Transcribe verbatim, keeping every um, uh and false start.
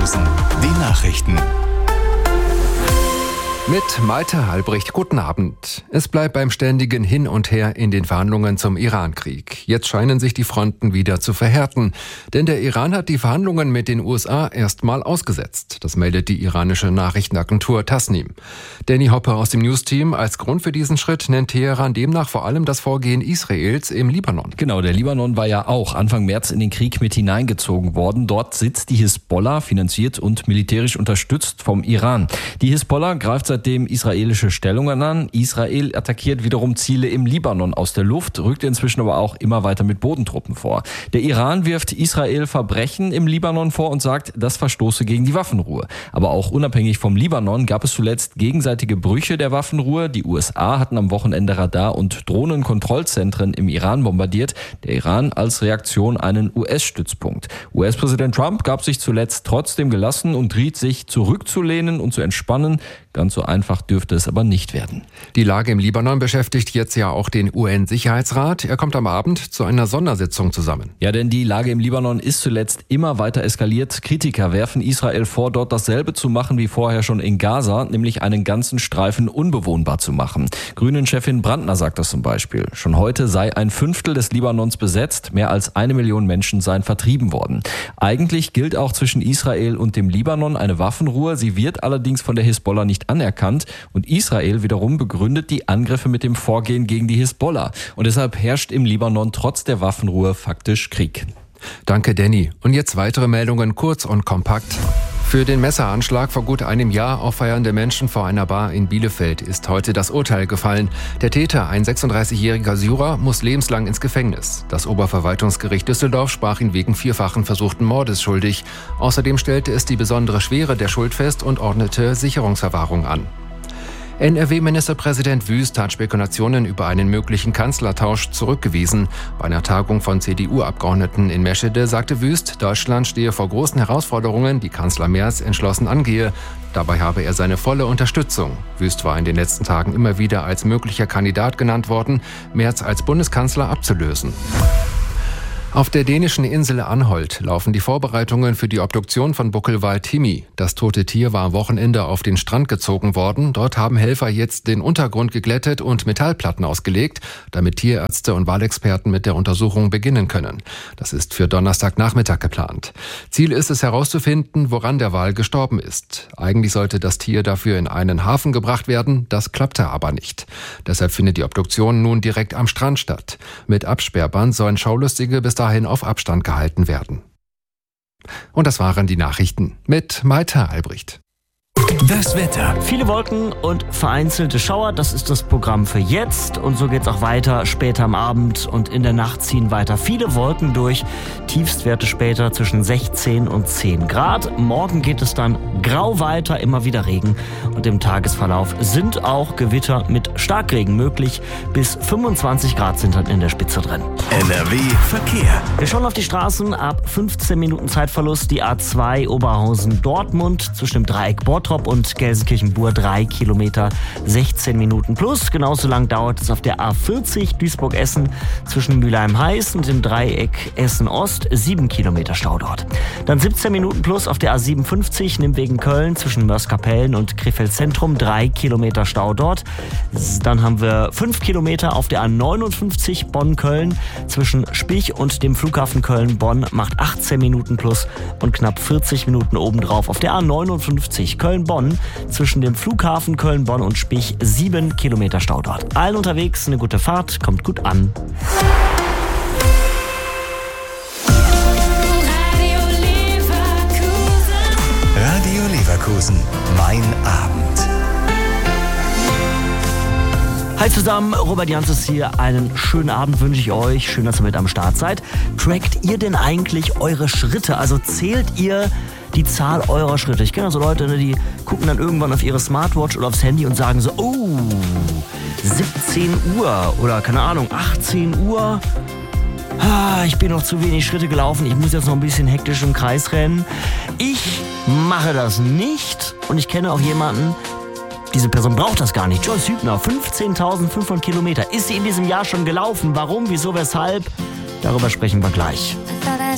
Leverkusen. Die Nachrichten. Mit Malte Halbricht, guten Abend. Es bleibt beim ständigen Hin und Her in den Verhandlungen zum Iran-Krieg. Jetzt scheinen sich die Fronten wieder zu verhärten. Denn der Iran hat die Verhandlungen mit den U S A erstmal ausgesetzt. Das meldet die iranische Nachrichtenagentur Tasnim. Danny Hoppe aus dem News-Team. Als Grund für diesen Schritt nennt Teheran demnach vor allem das Vorgehen Israels im Libanon. Genau, der Libanon war ja auch Anfang März in den Krieg mit hineingezogen worden. Dort sitzt die Hisbollah, finanziert und militärisch unterstützt vom Iran. Die Hisbollah greift seit Seitdem israelische Stellungen an. Israel attackiert wiederum Ziele im Libanon aus der Luft, rückt inzwischen aber auch immer weiter mit Bodentruppen vor. Der Iran wirft Israel Verbrechen im Libanon vor und sagt, das verstoße gegen die Waffenruhe. Aber auch unabhängig vom Libanon gab es zuletzt gegenseitige Brüche der Waffenruhe. Die U S A hatten am Wochenende Radar- und Drohnenkontrollzentren im Iran bombardiert. Der Iran als Reaktion einen U S-Stützpunkt. U S-Präsident Trump gab sich zuletzt trotzdem gelassen und riet sich zurückzulehnen und zu entspannen. Ganz so einfach dürfte es aber nicht werden. Die Lage im Libanon beschäftigt jetzt ja auch den U N-Sicherheitsrat. Er kommt am Abend zu einer Sondersitzung zusammen. Ja, denn die Lage im Libanon ist zuletzt immer weiter eskaliert. Kritiker werfen Israel vor, dort dasselbe zu machen wie vorher schon in Gaza, nämlich einen ganzen Streifen unbewohnbar zu machen. Grünen-Chefin Brandner sagt das zum Beispiel. Schon heute sei ein Fünftel des Libanons besetzt. Mehr als eine Million Menschen seien vertrieben worden. Eigentlich gilt auch zwischen Israel und dem Libanon eine Waffenruhe. Sie wird allerdings von der Hisbollah nicht anerkannt und Israel wiederum begründet die Angriffe mit dem Vorgehen gegen die Hisbollah. Und deshalb herrscht im Libanon trotz der Waffenruhe faktisch Krieg. Danke, Danny. Und jetzt weitere Meldungen, kurz und kompakt. Für den Messeranschlag vor gut einem Jahr auf feiernde Menschen vor einer Bar in Bielefeld ist heute das Urteil gefallen. Der Täter, ein sechsunddreißigjähriger Syrer, muss lebenslang ins Gefängnis. Das Oberverwaltungsgericht Düsseldorf sprach ihn wegen vierfachen versuchten Mordes schuldig. Außerdem stellte es die besondere Schwere der Schuld fest und ordnete Sicherungsverwahrung an. N R W-Ministerpräsident Wüst hat Spekulationen über einen möglichen Kanzlertausch zurückgewiesen. Bei einer Tagung von C D U-Abgeordneten in Meschede sagte Wüst, Deutschland stehe vor großen Herausforderungen, die Kanzler Merz entschlossen angehe. Dabei habe er seine volle Unterstützung. Wüst war in den letzten Tagen immer wieder als möglicher Kandidat genannt worden, Merz als Bundeskanzler abzulösen. Auf der dänischen Insel Anholt laufen die Vorbereitungen für die Obduktion von Buckelwal Timmy. Das tote Tier war am Wochenende auf den Strand gezogen worden. Dort haben Helfer jetzt den Untergrund geglättet und Metallplatten ausgelegt, damit Tierärzte und Walexperten mit der Untersuchung beginnen können. Das ist für Donnerstagnachmittag geplant. Ziel ist es herauszufinden, woran der Wal gestorben ist. Eigentlich sollte das Tier dafür in einen Hafen gebracht werden, das klappte aber nicht. Deshalb findet die Obduktion nun direkt am Strand statt. Mit Absperrband sollen Schaulustige bis dahin auf Abstand gehalten werden. Und das waren die Nachrichten mit Malte Albrecht. Das Wetter. Viele Wolken und vereinzelte Schauer, das ist das Programm für jetzt. Und so geht's auch weiter später am Abend und in der Nacht ziehen weiter viele Wolken durch. Tiefstwerte später zwischen sechzehn und zehn Grad. Morgen geht es dann grau weiter, immer wieder Regen. Und im Tagesverlauf sind auch Gewitter mit Starkregen möglich. Bis fünfundzwanzig Grad sind dann in der Spitze drin. N R W Verkehr. Wir schauen auf die Straßen. Ab fünfzehn Minuten Zeitverlust die A zwei Oberhausen-Dortmund zwischen dem Dreieck Bottrop und Gelsenkirchen-Bur drei Kilometer, sechzehn Minuten plus. Genauso lang dauert es auf der A vierzig Duisburg-Essen zwischen Mülheim-Heiß und dem Dreieck Essen-Ost, sieben Kilometer Stau dort. Dann siebzehn Minuten plus auf der A siebenundfünfzig Nimwegen-Köln zwischen Mörs-Kapellen und Krefeld-Zentrum, drei Kilometer Stau dort. Dann haben wir fünf Kilometer auf der A neunundfünfzig Bonn-Köln zwischen Spich und dem Flughafen Köln-Bonn, macht achtzehn Minuten plus und knapp vierzig Minuten obendrauf auf der A neunundfünfzig Köln-Bonn zwischen dem Flughafen Köln-Bonn und Spich, sieben Kilometer Stau dort. Allen unterwegs eine gute Fahrt, kommt gut an. Radio Leverkusen, mein Abend. Hi zusammen, Robert Janzes hier. Einen schönen Abend wünsche ich euch. Schön, dass ihr mit am Start seid. Trackt ihr denn eigentlich eure Schritte? Also zählt ihr die Zahl eurer Schritte? Ich kenne also Leute, die gucken dann irgendwann auf ihre Smartwatch oder aufs Handy und sagen so, oh, siebzehn Uhr oder keine Ahnung, achtzehn Uhr. Ah, ich bin noch zu wenig Schritte gelaufen. Ich muss jetzt noch ein bisschen hektisch im Kreis rennen. Ich mache das nicht und ich kenne auch jemanden, diese Person braucht das gar nicht. Joyce Hübner, fünfzehntausendfünfhundert Kilometer. Ist sie in diesem Jahr schon gelaufen? Warum, wieso, weshalb? Darüber sprechen wir gleich.